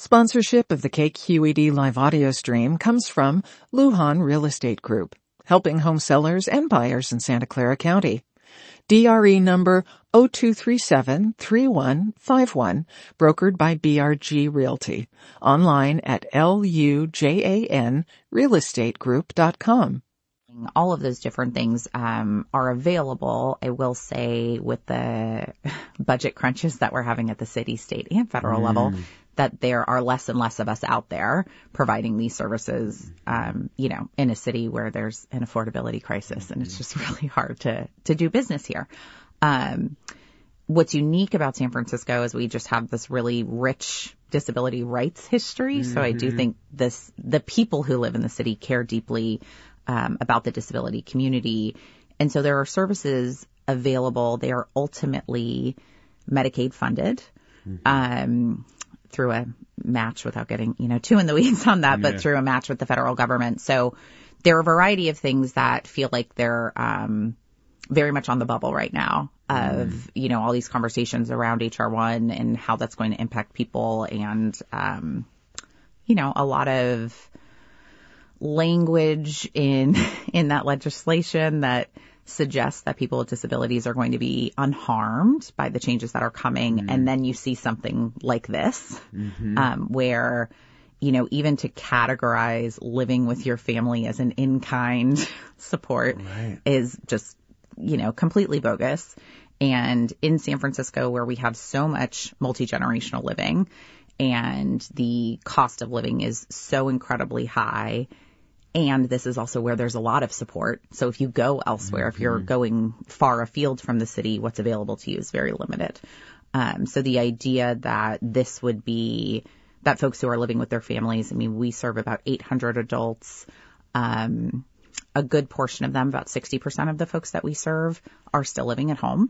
Sponsorship of the KQED live audio stream comes from Lujan Real Estate Group, helping home sellers and buyers in Santa Clara County. DRE number 0237-3151, brokered by BRG Realty. Online at lujanrealestategroup.com. All of those different things are available. I will say with the budget crunches that we're having at the city, state, and federal level, that there are less and less of us out there providing these services, in a city where there's an affordability crisis, and it's just really hard to do business here. What's unique about San Francisco is we just have this really rich disability rights history. So I do think the people who live in the city care deeply about the disability community. And so there are services available. They are ultimately Medicaid funded through a match, without getting, too in the weeds on that, but through a match with the federal government. So there are a variety of things that feel like they're very much on the bubble right now of, all these conversations around HR1 and how that's going to impact people and, a lot of language in that legislation that suggests that people with disabilities are going to be unharmed by the changes that are coming. And then you see something like this, where, even to categorize living with your family as an in-kind support is just, completely bogus. And in San Francisco, where we have so much multi-generational living and the cost of living is so incredibly high, and this is also where there's a lot of support. So if you go elsewhere, if you're going far afield from the city, what's available to you is very limited. So the idea that this would be that folks who are living with their families, we serve about 800 adults. A good portion of them, about 60% of the folks that we serve, are still living at home.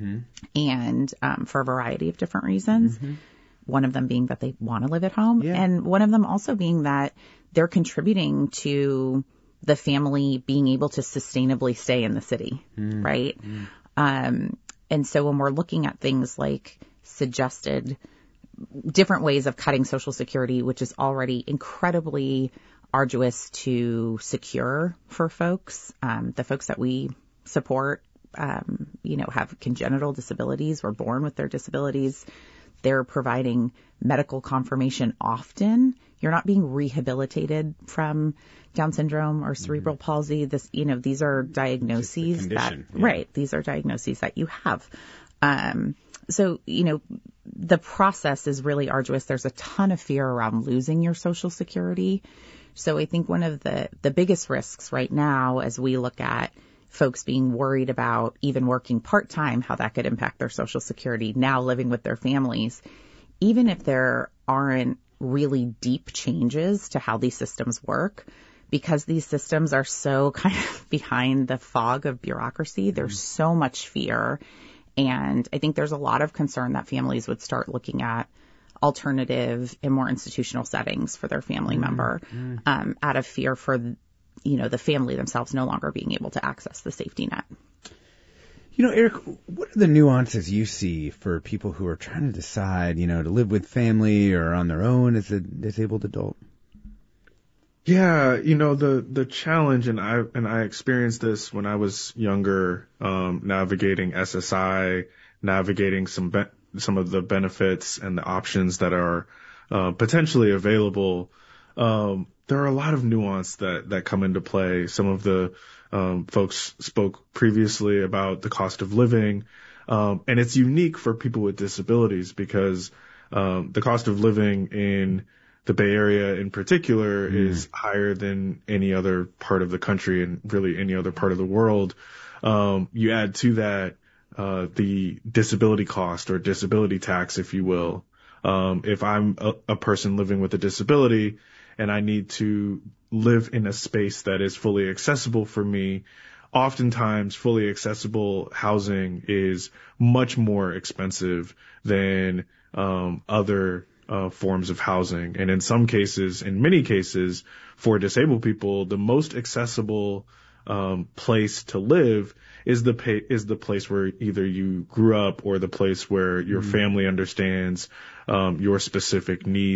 And for a variety of different reasons. One of them being that they want to live at home. And one of them also being that they're contributing to the family being able to sustainably stay in the city, right? And so when we're looking at things like suggested different ways of cutting Social Security, which is already incredibly arduous to secure for folks, the folks that we support, have congenital disabilities, were born with their disabilities. They're providing medical confirmation often. You're not being rehabilitated from Down syndrome or cerebral palsy. These are diagnoses these are diagnoses that you have. So, the process is really arduous. There's a ton of fear around losing your Social Security. So I think one of the biggest risks right now, as we look at folks being worried about even working part-time, how that could impact their Social Security, now living with their families, even if there aren't really deep changes to how these systems work, because these systems are so kind of behind the fog of bureaucracy, there's so much fear. And I think there's a lot of concern that families would start looking at alternative and more institutional settings for their family member, out of fear for the family themselves no longer being able to access the safety net. Eric, what are the nuances you see for people who are trying to decide, to live with family or on their own as a disabled adult? Yeah, the challenge, and I experienced this when I was younger, navigating SSI, navigating some of the benefits and the options that are potentially available. There are a lot of nuance that come into play. Some of the folks spoke previously about the cost of living, and it's unique for people with disabilities because the cost of living in the Bay Area in particular is higher than any other part of the country and really any other part of the world. You add to that the disability cost or disability tax, if you will. If I'm a person living with a disability and I need to live in a space that is fully accessible for me, oftentimes fully accessible housing is much more expensive than other forms of housing. And in many cases, for disabled people, the most accessible place to live is the place where either you grew up or the place where your family understands your specific needs